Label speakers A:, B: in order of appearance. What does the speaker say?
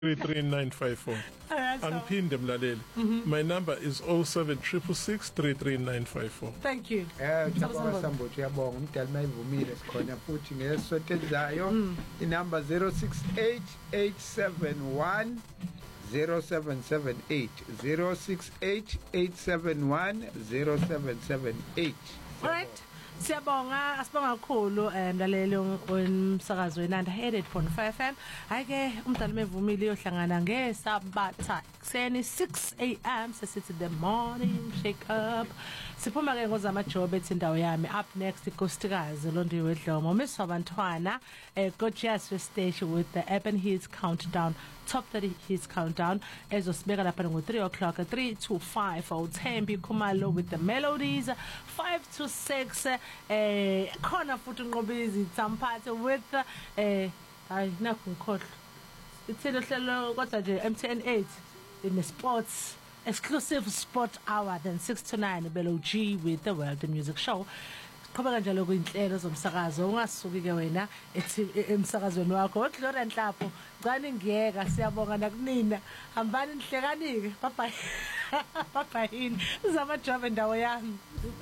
A: 33954. Angiphinde mlaleli. My number is 0766 33954.
B: Thank you.
C: Ngiyabonga Sambuthi, uyabonga umdala mayivumile sikhona futhi ngesonto elizayo inamba 068871 0778 068871
B: Alright. Siyabonga asibonga kakhulu mlaleli umsakazo wenanda 88.5 FM. Hayike umdala mevumile yohlangana ngeSabatha kuseni 6 am sesithi the morning shake up. Siphuma ke ngozama job ethi indawo yami. Up next inkosikazi Londiwe Dlomo Miss Wabantwana gorgeous stage with the Urban Hits Countdown Top 30 Hits Countdown ezosibeka lapha ngo 3 o'clock 3 to 5 uThembi Khumalo with the melodies 5 to 6 khona futhi unqobizi Tsamphathe with hayi nakho ngikhohle ithele hlelo kodwa nje MTN 8 in sports exclusive sport hour then 6 to 9 Belo G with the World Music Show. Qhubeka njalo kwinhlelo zomsakazo ungasuki ke wena ethi emsakazweni wakho Gloria Nhlapho ngani ngiyeka siyabonga nakunina hambani nihlekanike bye bye bye zama job endawo yami.